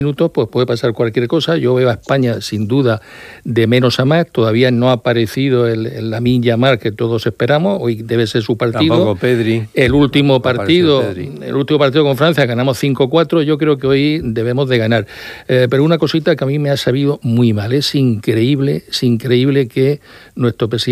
minutos, pues puede pasar cualquier cosa. Yo veo a España sin duda de menos a más. Todavía no ha aparecido el Lamine Yamal que todos esperamos. Hoy debe ser su partido. Tampoco Pedri. El último partido con Francia ganamos 5-4. Yo creo que hoy debemos de ganar. Pero una cosita que a mí me ha sabido muy mal. Es increíble que nuestro presidente